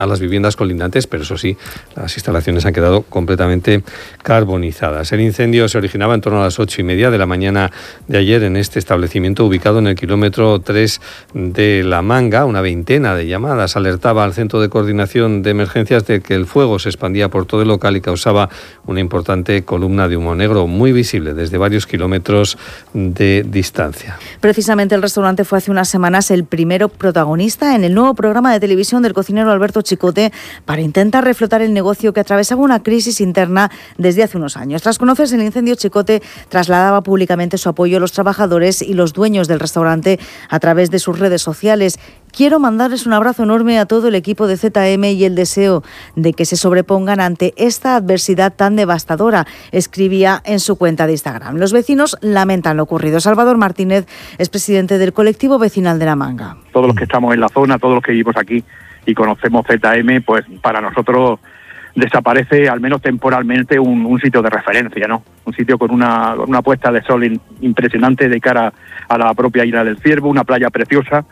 a las viviendas colindantes, pero eso sí, las instalaciones han quedado completamente carbonizadas. El incendio se originaba en torno a las 8:30 de la mañana de ayer en este establecimiento ubicado en el kilómetro 3 de La Manga. Una veintena de llamadas alertaba al Centro de Coordinación de Emergencias de que el fuego se expandía por todo el local y causaba una importante columna de humo negro muy visible desde varios kilómetros de distancia. Precisamente el restaurante fue hace unas semanas el primero protagonista en el nuevo programa de televisión del cocinero Alberto Chicote para intentar reflotar el negocio que atravesaba una crisis interna desde hace unos años. Tras conocerse el incendio, Chicote trasladaba públicamente su apoyo a los trabajadores y los dueños del restaurante a través de sus redes sociales. Quiero mandarles un abrazo enorme a todo el equipo de ZM y el deseo de que se sobrepongan ante esta adversidad tan devastadora, escribía en su cuenta de Instagram. Los vecinos lamentan lo ocurrido. Salvador Martínez es presidente del colectivo vecinal de La Manga. Todos los que estamos en la zona, todos los que vivimos aquí y conocemos ZM, pues para nosotros desaparece, al menos temporalmente, un sitio de referencia, ¿no? Un sitio con una puesta de sol impresionante de cara a la propia Isla del Ciervo, una playa preciosa.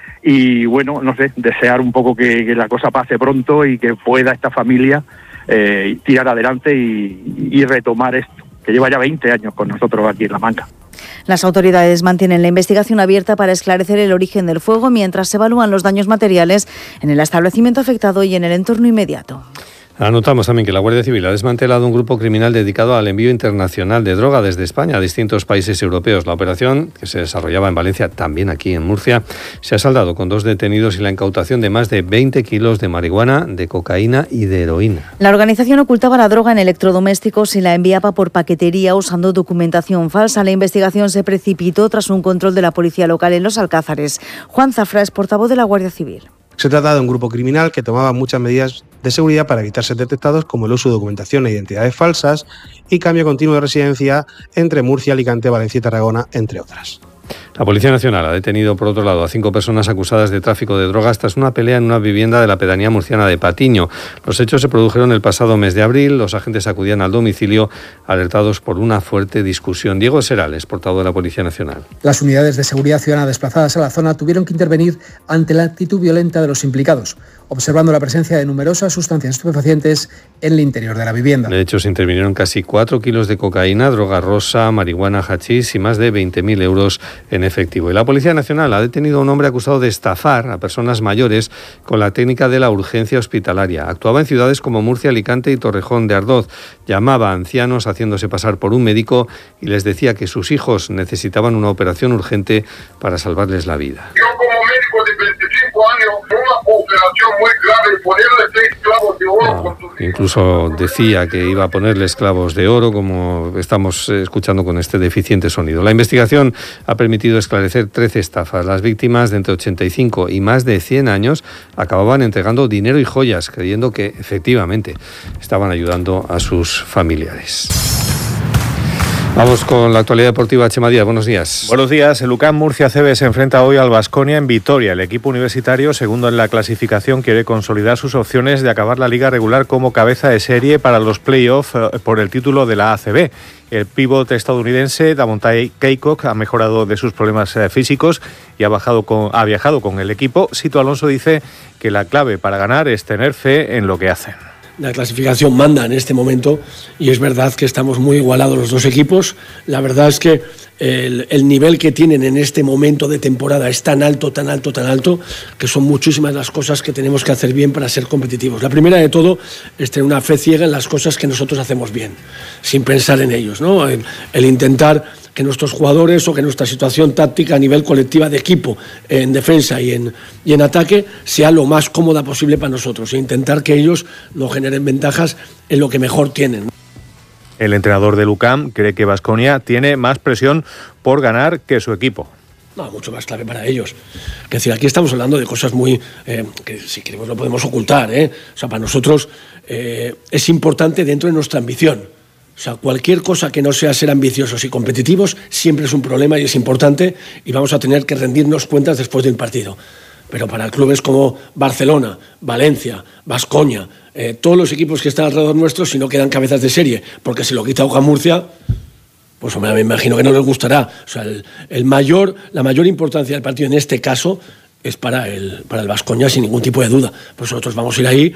Y bueno, no sé, desear un poco que la cosa pase pronto y que pueda esta familia tirar adelante y retomar esto, que lleva ya 20 años con nosotros aquí en La Manga. Las autoridades mantienen la investigación abierta para esclarecer el origen del fuego mientras se evalúan los daños materiales en el establecimiento afectado y en el entorno inmediato. Anotamos también que la Guardia Civil ha desmantelado un grupo criminal dedicado al envío internacional de droga desde España a distintos países europeos. La operación, que se desarrollaba en Valencia, también aquí en Murcia, se ha saldado con 2 detenidos y la incautación de más de 20 kilos de marihuana, de cocaína y de heroína. La organización ocultaba la droga en electrodomésticos y la enviaba por paquetería usando documentación falsa. La investigación se precipitó tras un control de la policía local en Los Alcázares. Juan Zafra es portavoz de la Guardia Civil. Se trata de un grupo criminal que tomaba muchas medidas de seguridad para evitar ser detectados, como el uso de documentación e identidades falsas y cambio continuo de residencia entre Murcia, Alicante, Valencia y Tarragona, entre otras. La Policía Nacional ha detenido, por otro lado, a 5 personas acusadas de tráfico de drogas tras una pelea en una vivienda de la pedanía murciana de Patiño. Los hechos se produjeron el pasado mes de abril. Los agentes acudían al domicilio alertados por una fuerte discusión. Diego Serales, portavoz de la Policía Nacional. Las unidades de seguridad ciudadana desplazadas a la zona tuvieron que intervenir ante la actitud violenta de los implicados, observando la presencia de numerosas sustancias estupefacientes en el interior de la vivienda. De hecho, se intervinieron casi 4 kilos de cocaína, droga rosa, marihuana, hachís y más de 20.000 euros en efectivo. Y la Policía Nacional ha detenido a un hombre acusado de estafar a personas mayores con la técnica de la urgencia hospitalaria. Actuaba en ciudades como Murcia, Alicante y Torrejón de Ardoz. Llamaba a ancianos haciéndose pasar por un médico y les decía que sus hijos necesitaban una operación urgente para salvarles la vida. Yo como médico de 25 años, una operación muy grave, ponerle 6 clavos de oro. Incluso decía que iba a ponerles clavos de oro, como estamos escuchando con este deficiente sonido. La investigación ha permitido esclarecer 13 estafas. Las víctimas de entre 85 y más de 100 años acababan entregando dinero y joyas, creyendo que efectivamente estaban ayudando a sus familiares. Vamos con la actualidad deportiva. Chema Díaz, buenos días. Buenos días. El UCAM Murcia CB se enfrenta hoy al Baskonia en Vitoria. El equipo universitario, segundo en la clasificación, quiere consolidar sus opciones de acabar la liga regular como cabeza de serie para los play-off por el título de la ACB. El pívot estadounidense Davontae Keikok ha mejorado de sus problemas físicos y ha viajado con el equipo. Sito Alonso dice que la clave para ganar es tener fe en lo que hacen. La clasificación manda en este momento y es verdad que estamos muy igualados los dos equipos. La verdad es que el nivel que tienen en este momento de temporada es tan alto, que son muchísimas las cosas que tenemos que hacer bien para ser competitivos. La primera de todo es tener una fe ciega en las cosas que nosotros hacemos bien, sin pensar en ellos, ¿no? El intentar que nuestros jugadores o que nuestra situación táctica a nivel colectiva de equipo, en defensa y en ataque, sea lo más cómoda posible para nosotros e intentar que ellos no generen ventajas en lo que mejor tienen. El entrenador del UCAM cree que Baskonia tiene más presión por ganar que su equipo. No, mucho más clave para ellos. Es decir, aquí estamos hablando de cosas muy que si queremos no podemos ocultar, O sea, para nosotros es importante dentro de nuestra ambición. O sea, cualquier cosa que no sea ser ambiciosos y competitivos siempre es un problema y es importante y vamos a tener que rendirnos cuentas después del partido. Pero para clubes como Barcelona, Valencia, Baskonia, todos los equipos que están alrededor nuestro, si no quedan cabezas de serie, porque se lo quita UCAM Murcia, pues hombre, me imagino que no les gustará. O sea, la mayor importancia del partido en este caso es para el Baskonia sin ningún tipo de duda. Pues nosotros vamos a ir ahí